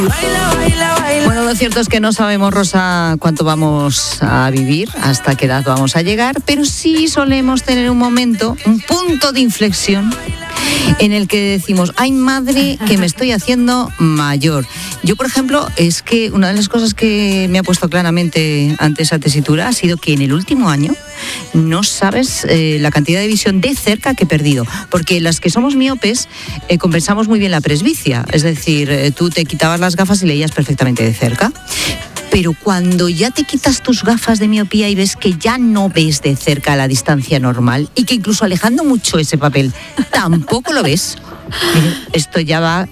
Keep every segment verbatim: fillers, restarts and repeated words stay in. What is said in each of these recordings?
Bueno, lo cierto es que no sabemos, Rosa, cuánto vamos a vivir, hasta qué edad vamos a llegar, pero sí solemos tener un momento, un punto de inflexión en el que decimos, ay madre, que me estoy haciendo mayor. Yo, por ejemplo, es que una de las cosas que me ha puesto claramente ante esa tesitura ha sido que en el último año no sabes eh, la cantidad de visión de cerca que he perdido, porque las que somos miopes eh, compensamos muy bien la presbicia, es decir, eh, tú te quitabas las gafas y leías perfectamente de cerca. Pero cuando ya te quitas tus gafas de miopía y ves que ya no ves de cerca a la distancia normal y que incluso alejando mucho ese papel tampoco lo ves, esto ya va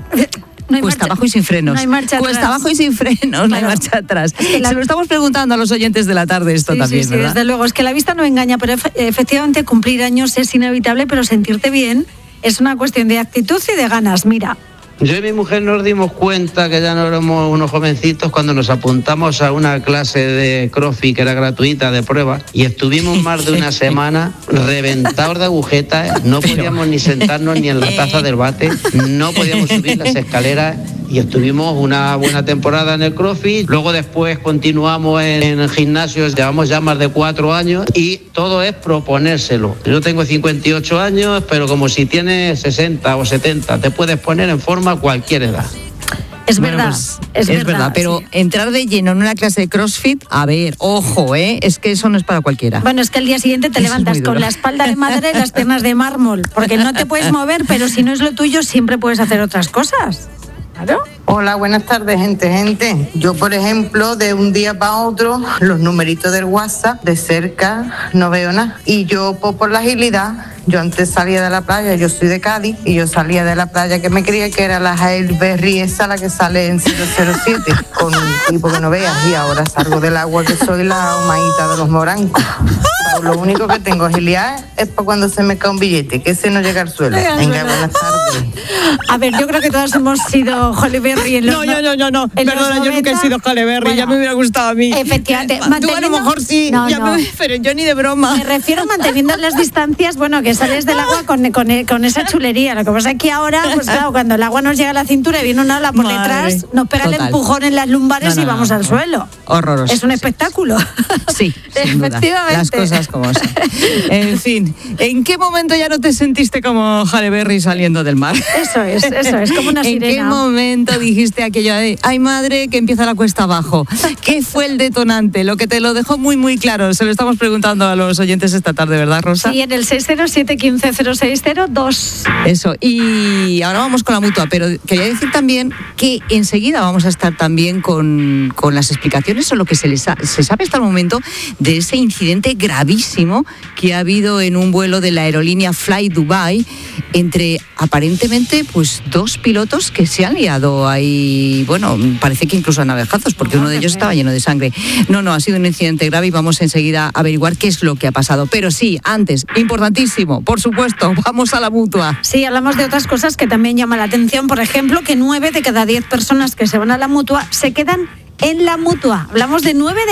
No hay cuesta marcha, abajo y sin frenos. No hay marcha cuesta atrás. abajo y sin frenos, claro. No hay marcha atrás. Es que la... Se lo estamos preguntando a los oyentes de la tarde esto sí, también, sí, sí, ¿verdad? Desde luego, es que la vista no engaña, pero efe- efectivamente cumplir años es inevitable, pero sentirte bien es una cuestión de actitud y de ganas. Mira. Yo y mi mujer nos dimos cuenta que ya no éramos unos jovencitos cuando nos apuntamos a una clase de CrossFit que era gratuita de prueba y estuvimos más de una semana reventados de agujetas, no podíamos ni sentarnos ni en la taza del bate, no podíamos subir las escaleras y estuvimos una buena temporada en el CrossFit. Luego después continuamos en, en gimnasios, llevamos ya más de cuatro años y todo es proponérselo. Yo tengo cincuenta y ocho años, pero como si tienes sesenta o setenta, te puedes poner en forma a cualquier edad. Es bueno, verdad, pues, es, es verdad, verdad, pero sí. Entrar de lleno en una clase de CrossFit, a ver, ojo, ¿eh? Es que eso no es para cualquiera. Bueno, es que al día siguiente te Eso levantas es muy con duro. la espalda de madre y las piernas de mármol, porque no te puedes mover, pero si no es lo tuyo, siempre puedes hacer otras cosas. Claro. Hola, buenas tardes, gente, gente. Yo, por ejemplo, de un día para otro, los numeritos del WhatsApp de cerca no veo nada. Y yo, pues, por la agilidad, yo antes salía de la playa, yo soy de Cádiz, y yo salía de la playa que me creía que era la Hailberry, esa la que sale en cero cero siete, con un tipo que no veas, y ahora salgo del agua que soy la humaíta de los morancos. Pues lo único que tengo agilidad es para cuando se me cae un billete, que ese no llega al suelo. Venga, buenas tardes. A ver, yo creo que todos hemos sido Holly Berry en los No, yo no, yo no. en los Perdona, yo nunca he noventa. sido Halle Berry, Bueno, ya me hubiera gustado a mí. Efectivamente. Tú a lo manteniendo- mejor sí, No, ya no. me- pero yo ni de broma. Me refiero manteniendo las distancias, bueno, que sales del agua con, con, con esa chulería. Lo que pasa es que ahora, pues claro, cuando el agua nos llega a la cintura y viene una ola por Madre, detrás, nos pega el total. empujón en las lumbares No, no, y vamos no, al no. suelo. Horroroso. Es un sí. espectáculo. Sí, sin duda. Efectivamente. Las cosas como son. En fin, ¿en qué momento ya no te sentiste como Halle Berry saliendo del mar? Eso es, eso es, como una ¿En sirena. qué momento dijiste aquello de, ay madre, que empieza la cuesta abajo? ¿Qué fue el detonante? Lo que te lo dejó muy, muy claro. Se lo estamos preguntando a los oyentes esta tarde, ¿verdad, Rosa? Sí, en el seis cero siete, uno cinco cero seis cero dos. Eso, y ahora vamos con la mutua, pero quería decir también que enseguida vamos a estar también con, con las explicaciones o lo que se, les ha- se sabe hasta el momento de ese incidente gravísimo que ha habido en un vuelo de la aerolínea Fly Dubai entre aparentemente pues dos pilotos que se han liado ahí, bueno, parece que incluso a navajazos, porque uno de ellos estaba lleno de sangre. No, no, ha sido un incidente grave y vamos enseguida a averiguar qué es lo que ha pasado. Pero sí, antes, importantísimo, por supuesto, vamos a la mutua. Sí, hablamos de otras cosas que también llaman la atención. Por ejemplo, que nueve de cada diez personas que se van a la mutua se quedan en la mutua. Hablamos de nueve de